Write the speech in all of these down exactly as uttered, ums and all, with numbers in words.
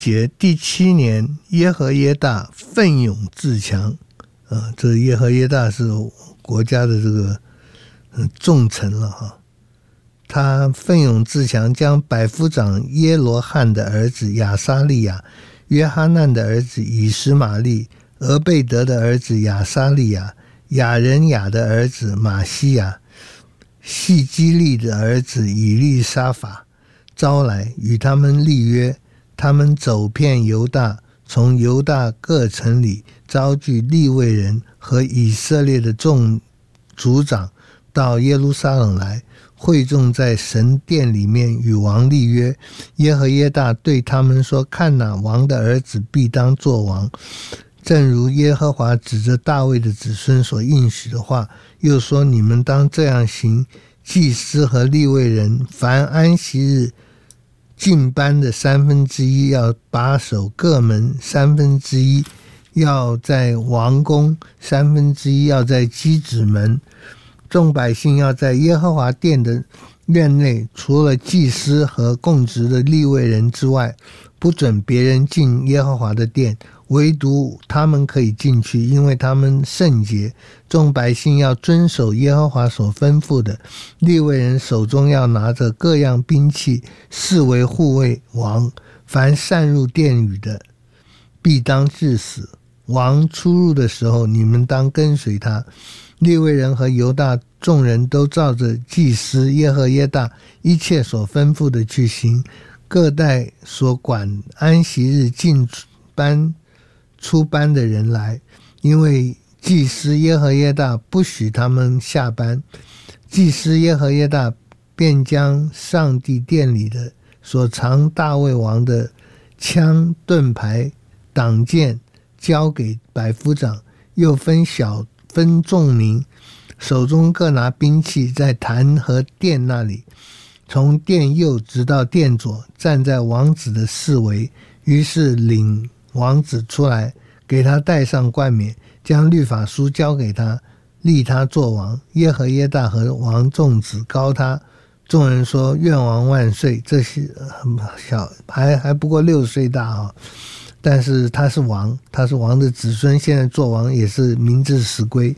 节第七年，耶和耶大奋勇自强。呃，这耶和耶大是国家的这个、呃、重臣了哈。他奋勇自强，将百夫长耶罗汉的儿子亚撒利亚、约哈难的儿子以实玛利、俄贝德的儿子亚撒利亚、亚人雅的儿子马西亚、细基利的儿子以利沙法招来，与他们立约。他们走遍犹大，从犹大各城里招聚利未人和以色列的众族长到耶路撒冷来，会众在神殿里面与王立约。耶和耶大对他们说：看哪，王的儿子必当作王，正如耶和华指着大卫的子孙所应许的话。又说：你们当这样行，祭司和利未人凡安息日进班的三分之一要把守各门，三分之一要在王宫，三分之一要在基子门。众百姓要在耶和华殿的院内，除了祭司和供职的利未人之外，不准别人进耶和华的殿，唯独他们可以进去，因为他们圣洁。众百姓要遵守耶和华所吩咐的，利未人手中要拿着各样兵器，视为护卫王。凡擅入殿宇的，必当致死。王出入的时候，你们当跟随他。利未人和犹大众人都照着祭司耶和耶大一切所吩咐的去行，各带所管安息日进班出班的人来，因为祭司耶和耶大不许他们下班。祭司耶和耶大便将上帝殿里的所藏大卫王的枪、盾牌、挡箭交给百夫长，又分小分众民，手中各拿兵器，在坛和殿那里，从殿右直到殿左，站在王子的四围。于是领王子出来，给他戴上冠冕，将律法书交给他，立他作王。耶和耶大和王众子高他。众人说：愿王万岁！这是很小，还还不过六岁大啊。但是他是王，他是王的子孙，现在做王也是明智实归。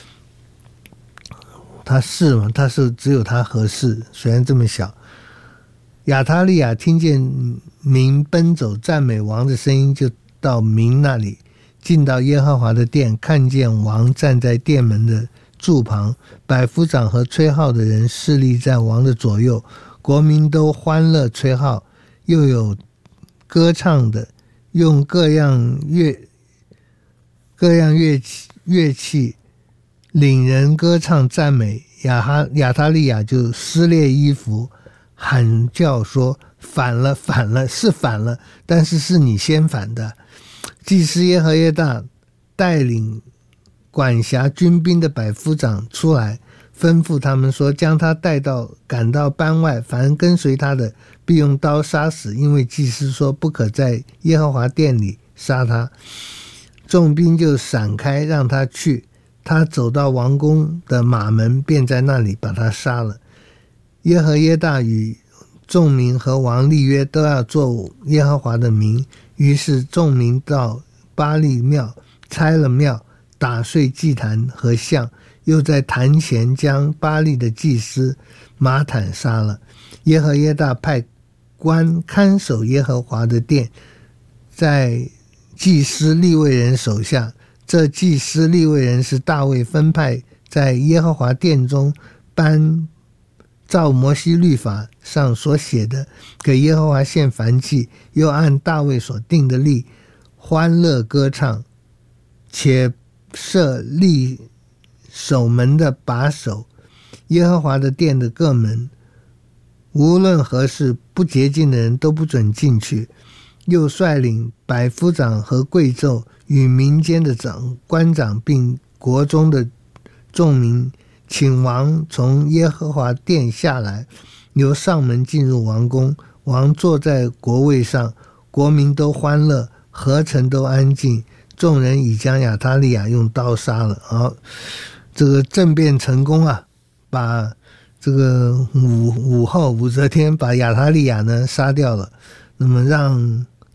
他是嘛？他是只有他合适，虽然这么小。亚他利亚听见民奔走赞美王的声音，就到民那里，进到耶和华的殿，看见王站在殿门的柱旁，百夫长和吹号的人侍立在王的左右，国民都欢乐吹号，又有歌唱的，用各样乐各样乐器乐器领人歌唱赞美。亚哈亚他利亚就撕裂衣服，喊叫说：反了，反了，是反了，但是是你先反的。祭司耶和耶大带领管辖军兵的百夫长出来，吩咐他们说：将他带到赶到班外，凡跟随他的必用刀杀死，因为祭司说不可在耶和华殿里杀他。众兵就闪开，让他去。他走到王宫的马门，便在那里把他杀了。耶和耶大与众民和王立约，都要做耶和华的名。于是众民到巴力庙，拆了庙，打碎祭坛和像，又在坛前将巴力的祭司马坦杀了。耶和耶大派官看守耶和华的殿，在祭司利未人手下。这祭司利未人是大卫分派在耶和华殿中颁照摩西律法上所写的，给耶和华献燔祭，又按大卫所定的例欢乐歌唱，且设立守门的把守。耶和华的殿的各门，无论何事不洁净的人都不准进去。又率领百夫长和贵胄与民间的长官长，并国中的众民，请王从耶和华殿下来，由上门进入王宫。王坐在国位上，国民都欢乐，何城都安静。众人已将亚他利亚用刀杀了。好，这个政变成功啊，把这个武武后武则天把亚他利亚呢杀掉了，那么让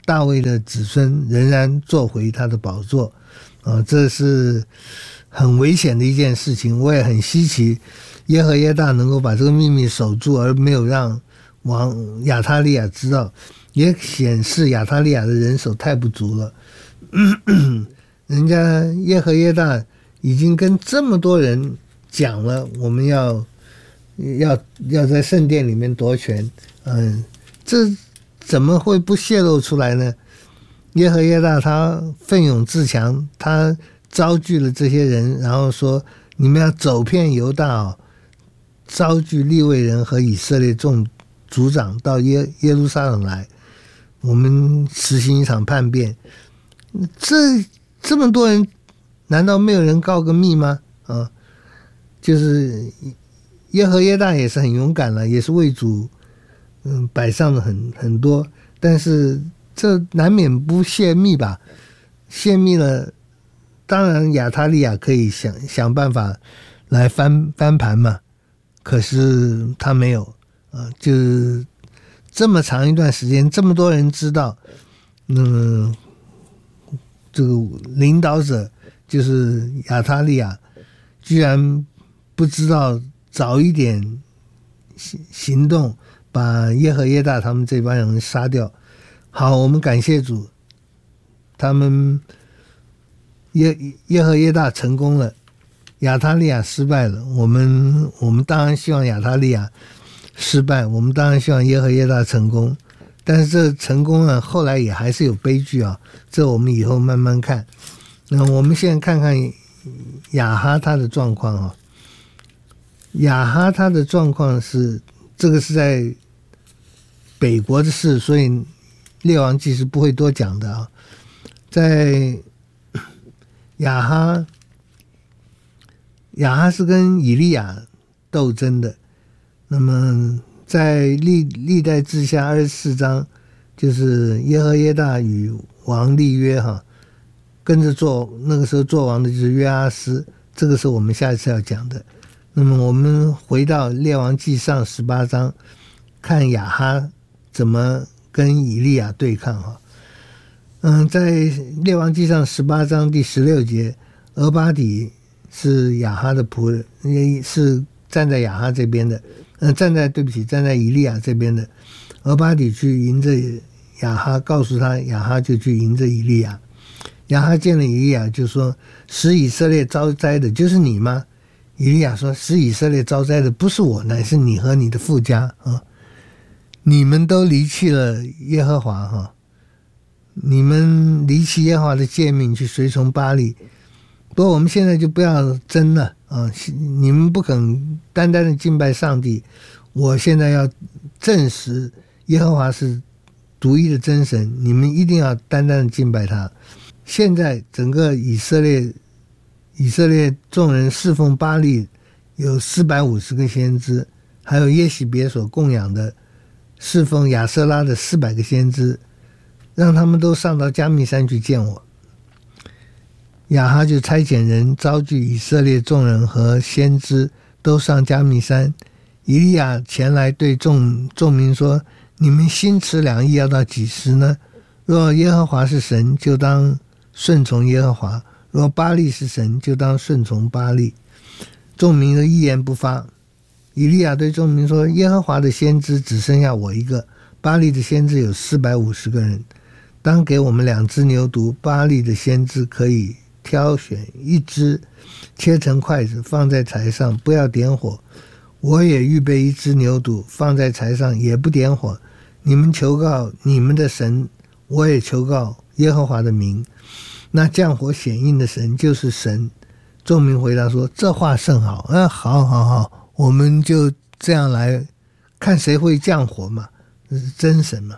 大卫的子孙仍然坐回他的宝座啊，这是很危险的一件事情。我也很稀奇耶和耶大能够把这个秘密守住，而没有让王亚他利亚知道，也显示亚他利亚的人手太不足了。人家耶和耶大已经跟这么多人讲了，我们要要要在圣殿里面夺权，嗯，这怎么会不泄露出来呢？耶和耶大他奋勇自强，他招聚了这些人，然后说你们要走遍犹大哦，招聚利未人和以色列众族长到耶耶路撒冷来，我们实行一场叛变。这这么多人，难道没有人告个密吗？啊，就是耶和耶大也是很勇敢了，也是为主嗯摆上了很很多，但是这难免不泄密吧？泄密了，当然亚他利亚可以想想办法来翻翻盘嘛，可是他没有啊，就是这么长一段时间，这么多人知道，嗯，这个领导者就是亚他利亚，居然不知道早一点行动，把耶和耶大他们这帮人杀掉。好，我们感谢主，他们耶耶和耶大成功了，亚他利亚失败了。我们我们当然希望亚他利亚失败，我们当然希望耶和耶大成功。但是这成功呢，后来也还是有悲剧啊，这我们以后慢慢看。那我们现在看看亚哈他的状况啊，亚哈他的状况是，这个是在北国的事，所以列王纪是不会多讲的啊。在亚哈，亚哈是跟以利亚斗争的，那么在历历代志下二十四章，就是耶和耶大与王立约哈，跟着做那个时候做王的就是约阿斯，这个是我们下一次要讲的。那么我们回到列王纪上十八章，看亚哈怎么跟以利亚对抗哈。嗯，在列王纪上十八章第十六节，俄巴底是亚哈的仆人，是站在亚哈这边的。呃，站在对不起，站在以利亚这边的俄巴底去迎着亚哈，告诉他，亚哈就去迎着以利亚。亚哈见了以利亚，就说：“使以色列遭灾的，就是你吗？”以利亚说：“使以色列遭灾的不是我，乃是你和你的父家啊！你们都离弃了耶和华哈，你们离弃耶和华的诫命，去随从巴力。不过我们现在就不要争了。”啊！你们不肯单单的敬拜上帝，我现在要证实耶和华是独一的真神，你们一定要单单的敬拜他。现在整个以色列以色列众人侍奉巴力有四百五十个先知，还有耶洗别所供养的侍奉亚舍拉的四百个先知，让他们都上到迦密山去见我。亚哈就差遣人招聚以色列众人和先知，都上迦密山。以利亚前来对众众民说：“你们心持两意要到几时呢？若耶和华是神，就当顺从耶和华；若巴力是神，就当顺从巴力。”众民的一言不发。以利亚对众民说：“耶和华的先知只剩下我一个，巴力的先知有四百五十个人，当给我们两只牛犊，巴力的先知可以挑选一只，切成筷子放在柴上，不要点火。我也预备一只牛犊放在柴上，也不点火。你们求告你们的神，我也求告耶和华的名。那降火显应的神就是神。”众民回答说：“这话甚好啊，好好好，我们就这样来看谁会降火嘛，这是真神嘛。”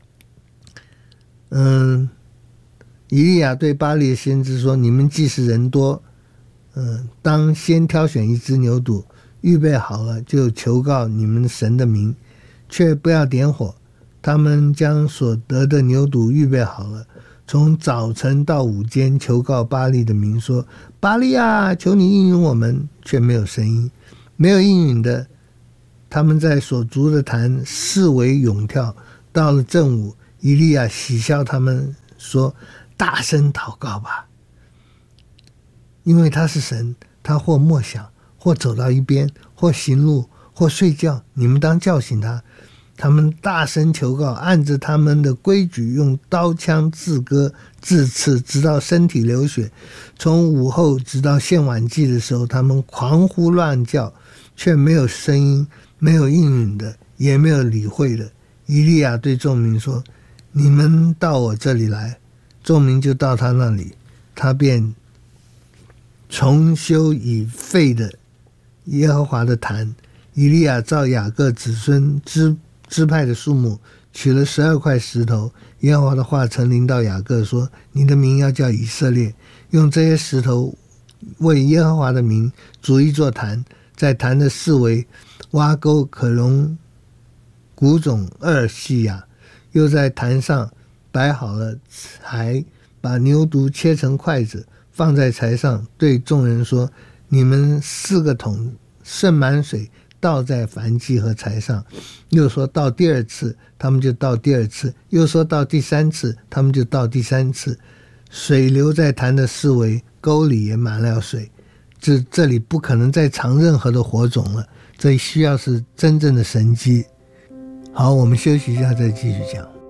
嗯。以利亚对巴力的先知说：“你们既是人多，嗯，当先挑选一只牛犊，预备好了就求告你们神的名，却不要点火。”他们将所得的牛犊预备好了，从早晨到午间求告巴力的名，说：“巴力啊，求你应允我们。”却没有声音，没有应允的，他们在所筑的坛四围咏跳。到了正午， 以利亚喜笑他们说，大声祷告吧，因为他是神，他或默想，或走到一边，或行路，或睡觉，你们当叫醒他。他们大声求告，按着他们的规矩用刀枪自割自刺，直到身体流血。从午后直到献晚祭的时候，他们狂呼乱叫，却没有声音，没有应允的，也没有理会的。以利亚对众民说，你们到我这里来。众民就到他那里，他便重修已废的耶和华的坛。以利亚照雅各子孙支支派的数目，取了十二块石头。耶和华的话曾临到雅各说，你的名要叫以色列，用这些石头为耶和华的名筑一座坛，在坛的四围挖沟，可容谷种二细亚。又在坛上摆好了柴，把牛犊切成筷子，放在柴上，对众人说，你们四个桶盛满水，倒在燔祭和柴上。又说到第二次，他们就倒第二次；又说到第三次，他们就倒第三次。水流在坛的四围，沟里也满了水。这这里不可能再藏任何的火种了，这需要是真正的神迹。好，我们休息一下再继续讲。